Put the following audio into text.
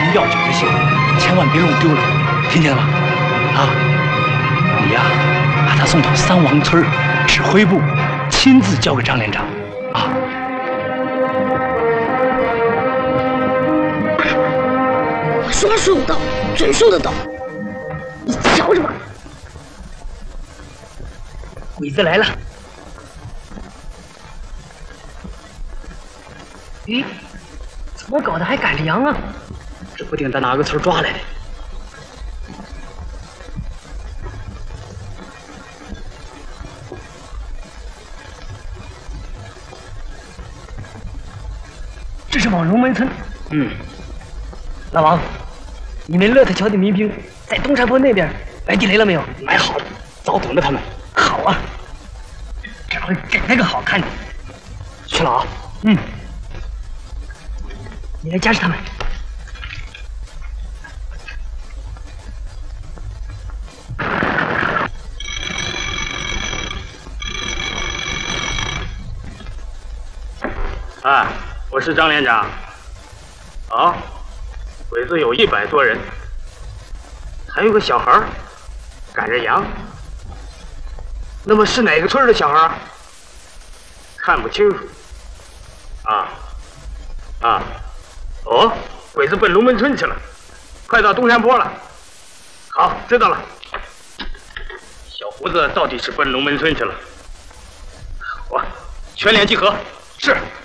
要紧就行，千万别弄丢了，听见了吗？啊，你呀，把他送到三王村指挥部，亲自交给张连长。啊。 我说说得到，准说得到，你瞧着吧。 鬼子来了！咦，怎么搞的还赶着羊啊？指不定在哪个村抓来的。这是往龙门村。老王，你们乐特桥的民兵在东山坡那边埋地雷了没有？ 埋好了，早等着他们。 好啊，这回给他个好看的。 去了啊。 你来加持他们。 哎，我是张连长。啊，鬼子有100多人，还有个小孩赶着羊。那么是哪个村的小孩？看不清楚。哦，鬼子奔龙门村去了，快到东山坡了。好，知道了。小胡子到底是奔龙门村去了。好啊，全连集合。是。